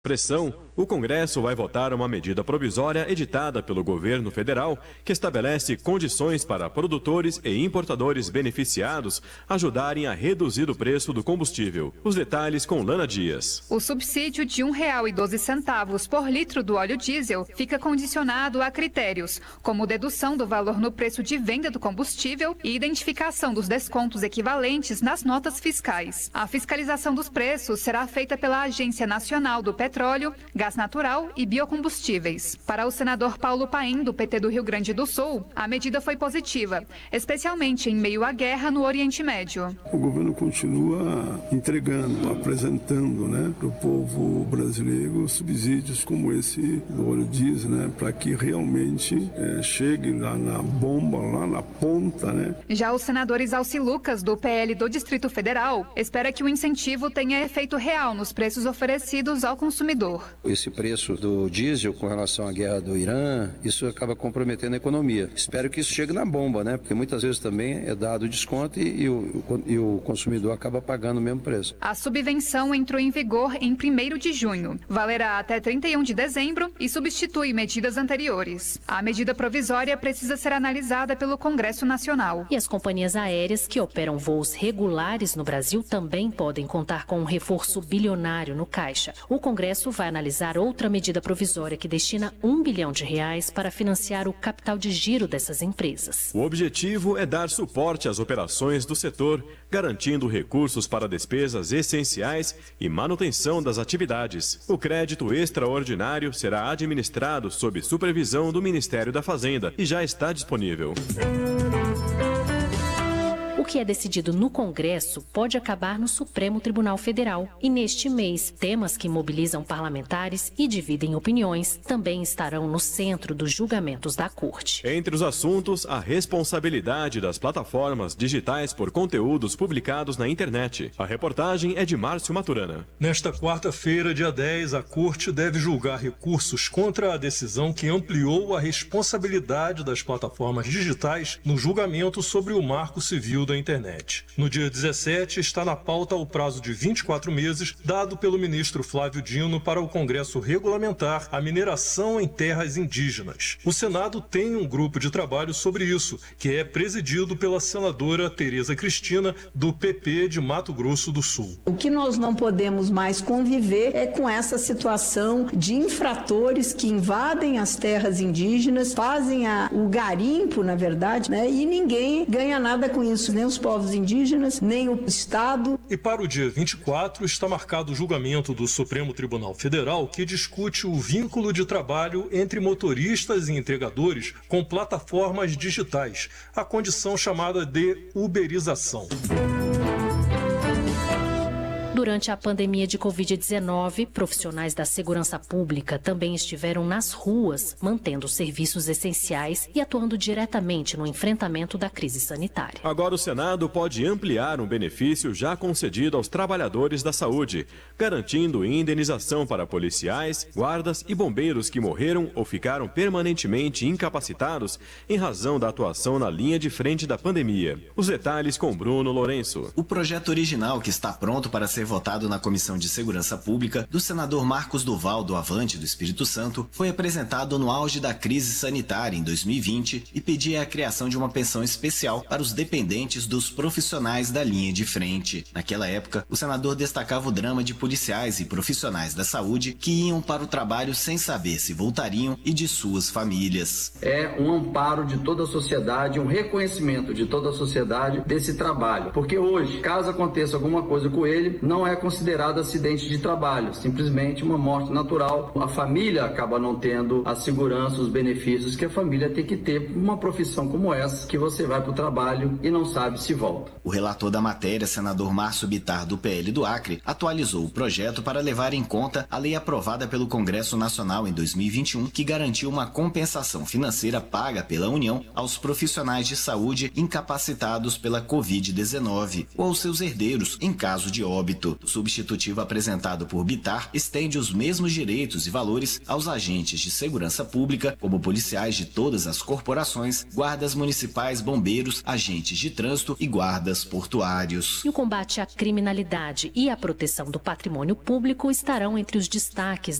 Pressão, o Congresso vai votar uma medida provisória editada pelo governo federal que estabelece condições para produtores e importadores beneficiados ajudarem a reduzir o preço do combustível. Os detalhes com Lana Dias. O subsídio de R$ 1,12 por litro do óleo diesel fica condicionado a critérios, como dedução do valor no preço de venda do combustível e identificação dos descontos equivalentes nas notas fiscais. A fiscalização dos preços será feita pela Agência Nacional do Petróleo, Gás Natural e Biocombustíveis. Para o senador Paulo Paim, do PT do Rio Grande do Sul, a medida foi positiva, especialmente em meio à guerra no Oriente Médio. O governo continua entregando, apresentando, para o povo brasileiro subsídios como esse do óleo diesel, para que realmente chegue lá na bomba, lá na ponta. Já o senador Isalci Lucas, do PL do Distrito Federal, espera que o incentivo tenha efeito real nos preços oferecidos ao consumidor. Esse preço do diesel com relação à guerra do Irã, isso acaba comprometendo a economia. Espero que isso chegue na bomba, porque muitas vezes também é dado desconto e o consumidor acaba pagando o mesmo preço. A subvenção entrou em vigor em 1º de junho. Valerá até 31 de dezembro e substitui medidas anteriores. A medida provisória precisa ser analisada pelo Congresso Nacional. E as companhias aéreas que operam voos regulares no Brasil também podem contar com um reforço bilionário no caixa. O Congresso vai analisar outra medida provisória que destina R$1 bilhão para financiar o capital de giro dessas empresas. O objetivo é dar suporte às operações do setor, garantindo recursos para despesas essenciais e manutenção das atividades. O crédito extraordinário será administrado sob supervisão do Ministério da Fazenda e já está disponível. O que é decidido no Congresso pode acabar no Supremo Tribunal Federal. E neste mês, temas que mobilizam parlamentares e dividem opiniões também estarão no centro dos julgamentos da Corte. Entre os assuntos, a responsabilidade das plataformas digitais por conteúdos publicados na internet. A reportagem é de Márcio Maturana. Nesta quarta-feira, dia 10, a Corte deve julgar recursos contra a decisão que ampliou a responsabilidade das plataformas digitais no julgamento sobre o Marco Civil da internet. No dia 17, está na pauta o prazo de 24 meses dado pelo ministro Flávio Dino para o Congresso regulamentar a mineração em terras indígenas. O Senado tem um grupo de trabalho sobre isso, que é presidido pela senadora Tereza Cristina, do PP de Mato Grosso do Sul. O que nós não podemos mais conviver é com essa situação de infratores que invadem as terras indígenas, fazem o garimpo, na verdade, e ninguém ganha nada com isso, nem os povos indígenas, nem o Estado. E para o dia 24 está marcado o julgamento do Supremo Tribunal Federal que discute o vínculo de trabalho entre motoristas e entregadores com plataformas digitais, a condição chamada de uberização. Durante a pandemia de Covid-19, profissionais da segurança pública também estiveram nas ruas, mantendo serviços essenciais e atuando diretamente no enfrentamento da crise sanitária. Agora o Senado pode ampliar um benefício já concedido aos trabalhadores da saúde, garantindo indenização para policiais, guardas e bombeiros que morreram ou ficaram permanentemente incapacitados em razão da atuação na linha de frente da pandemia. Os detalhes com Bruno Lourenço. O projeto original, que está pronto para ser votado na Comissão de Segurança Pública, do senador Marcos Duval, do Avante do Espírito Santo, foi apresentado no auge da crise sanitária em 2020 e pedia a criação de uma pensão especial para os dependentes dos profissionais da linha de frente. Naquela época, o senador destacava o drama de policiais e profissionais da saúde que iam para o trabalho sem saber se voltariam e de suas famílias. É um amparo de toda a sociedade, um reconhecimento de toda a sociedade desse trabalho, porque hoje, caso aconteça alguma coisa com ele, não é considerado acidente de trabalho, simplesmente uma morte natural. A família acaba não tendo a segurança, os benefícios que a família tem que ter por uma profissão como essa, que você vai para o trabalho e não sabe se volta. O relator da matéria, senador Márcio Bittar, do PL do Acre, atualizou o projeto para levar em conta a lei aprovada pelo Congresso Nacional em 2021, que garantiu uma compensação financeira paga pela União aos profissionais de saúde incapacitados pela Covid-19 ou aos seus herdeiros em caso de óbito. 8, o substitutivo apresentado por Bittar estende os mesmos direitos e valores aos agentes de segurança pública, como policiais de todas as corporações, guardas municipais, bombeiros, agentes de trânsito e guardas portuários. E o combate à criminalidade e a proteção do patrimônio público estarão entre os destaques